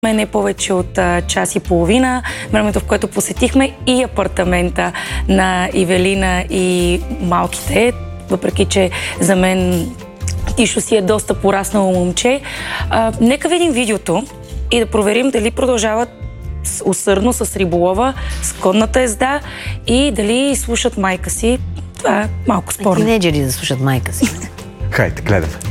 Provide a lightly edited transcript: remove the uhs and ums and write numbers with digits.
Не повече от час и половина, времето, в което посетихме и апартамента на Ивелина и малките, въпреки че за мен Тишо си е доста пораснало момче. Нека видим видеото и да проверим дали продължават усърдно с риболова, с конната езда и дали слушат майка си. Това е малко спорно. Тинейджери да слушат майка си. Хайде, гледаме.